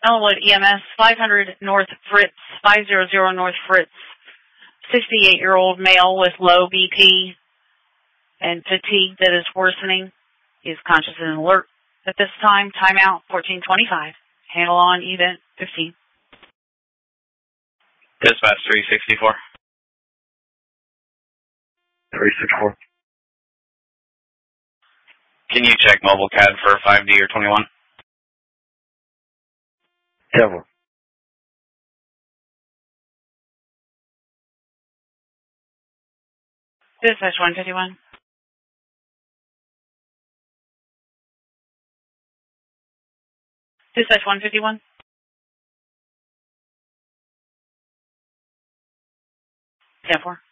Ellenwood EMS, 500 North Fritz, 500 North Fritz, 68-year-old male with low BP and fatigue that is worsening. He is conscious and alert at this time. Timeout, 14:25. Handle on event 15. Dispatch 364. 364. Can you check mobile CAD for 5D or 21? Several. Dispatch 151. Dispatch 151. Stand for.